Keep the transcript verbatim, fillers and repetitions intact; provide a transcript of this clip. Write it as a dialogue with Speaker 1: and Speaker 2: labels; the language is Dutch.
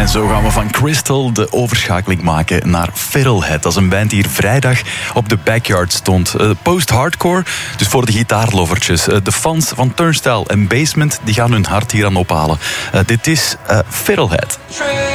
Speaker 1: En zo gaan we van Crystal de overschakeling maken naar Fiddlehead. Dat is een band die hier vrijdag op de Backyard stond. Uh, Post-hardcore, dus voor de gitaarlovertjes. Uh, de fans van Turnstile en Basement die gaan hun hart hier aan ophalen. Uh, dit is uh, Fiddlehead.